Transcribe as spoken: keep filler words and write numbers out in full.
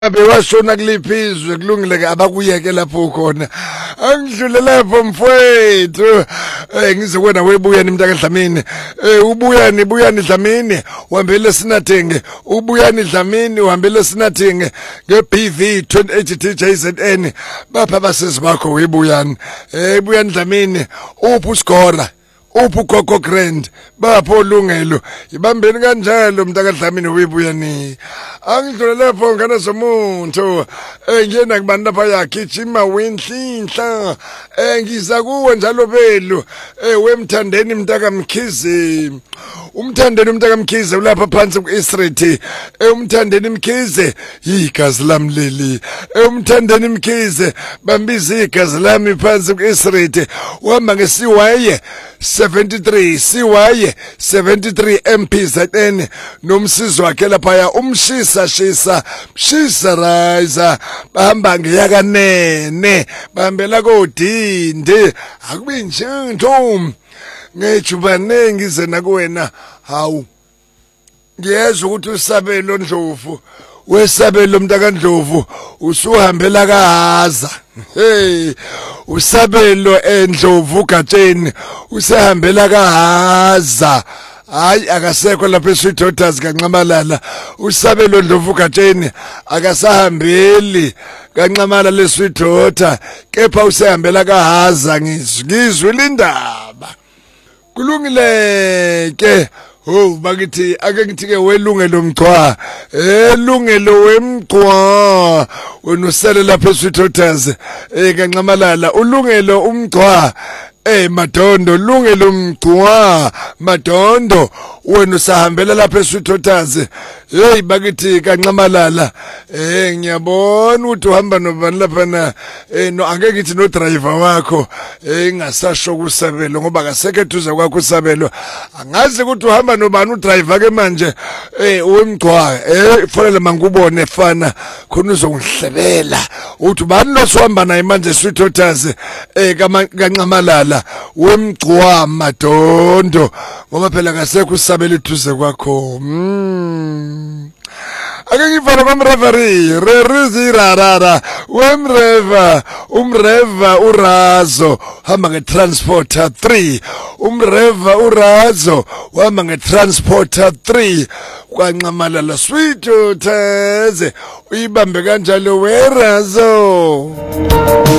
Bewashona kuliphizwe kulungile ke abakuyeke lapho khona angidlule lapho mfowethu eh ngizokwena webuyani mntaka Dlamini eh ubuyani buyani Dlamini uhambele sinathenge ubuyani Dlamini uhambele sinathenge nge B V twenty-eight T J Z N bapha basisi bakho webuyani eh buyani Dlamini uphu score uphu gogo grand bapho lungelo ibambeni kanjalo mntaka Dlamini webuyani angidlule lapho ngana zomuntu engena kubantu lapha yakijima wenhlinhla engiza kuwe njalo belu wemthandeni mntaka Mkhize umthandeni umntaka Mkhize ulapha phansi kuIsreti umthandeni Mkhize igazi lami leli umthandeni Mkhize bambiza igazi lami phansi kuIsreti uhamba ngesiwaye seventy-three siwaye seventy-three M P Z N nomsizi wakhe lapha umshisa shisa mshisa raiza bahamba ngeyakanene bahambela kodinde akubi njento ngejuba ngize nakuwena hawu ngiyezwa ukuthi usabelo Ndlovu wesabelo mntaka Ndlovu usuhambela kahaza hey usabelo eNdlovu gatsheni usehambela kahaza hayi akasekho lapha eSweet Daughters kaNcamalala usabelo Ndlovu gatsheni akasahambeli kaNcamalala leSweet Daughter kepha usehambela kahaza ngizwe lindaba kulungile ke oh bakithi ake ngithi ke welungelo mchwa elungelo wemchwa wena usele lapha eSweet Daughters eh kaNcamalala ulungelo umchwa eh Madondo lungelo mchwa Madondo wena usahambela lapha eSweet Daughters hey bakithi kaNcamalala eh ngiyabona ukuthi uhamba nobani lapha na eh no ake ngithi no driver wakho eh ngasasho kusabelo ngoba akasekho eduze kwakho usabelo angazi ukuthi uhamba nobani udriver ke manje eh wemchwa eh fonela mangubone fana khona uzongihlebela uthi bani lo sohamba naye manje eSweet Daughters eh kaNcamalala wemchwa Madondo ngoba phela ngasekho usabela eduze kwakho mm ake ngifana kwamreferee rerizi rarara wemreva umreva urazo hamba ngeTransporter three umreva urazo wahamba ngeTransporter three kwaNcamalala Sweet Daughters uyibambe kanjalo werazo